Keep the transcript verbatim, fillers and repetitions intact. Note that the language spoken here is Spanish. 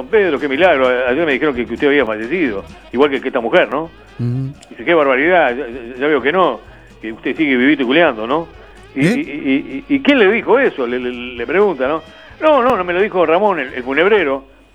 don Pedro, qué milagro. Ayer me dijeron que, que usted había fallecido, igual que, que esta mujer, ¿no? Mm. Dice, qué barbaridad, ya, ya- ya veo que no, que usted sigue vivito y culeando, ¿no? Y, ¿Eh? y, y, y- ¿y quién le dijo eso? Le, le, le pregunta, ¿no? No, no, no me lo dijo Ramón, el, el funebrero.